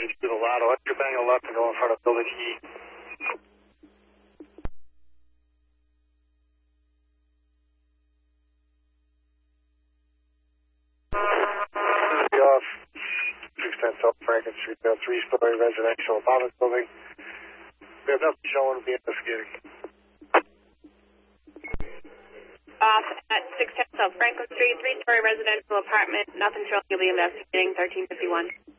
just to the lotto. Extra bangle left and go in front of building E. Off 610 South Franklin Street, a 3-story residential apartment building. We have nothing showing to be investigating. Off at 610 South Franklin Street, 3-story residential apartment, nothing showing you'll be investigating, 1351.